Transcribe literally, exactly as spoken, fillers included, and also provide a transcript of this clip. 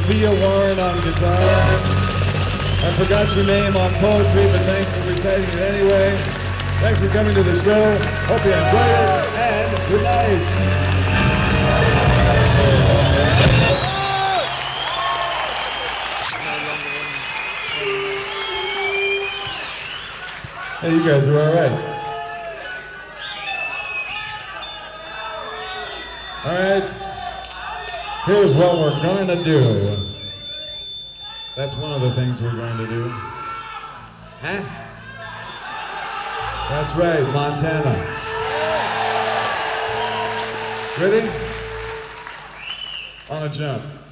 Sophia Warren on guitar. I forgot your name on poetry, but thanks for reciting it anyway. Thanks for coming to the show. Hope you enjoyed it, and good night. Hey, you guys are all right. All right, here's what we're going to do. That's one of the things we're going to do. Huh? That's right, Montana. Ready? On a jump.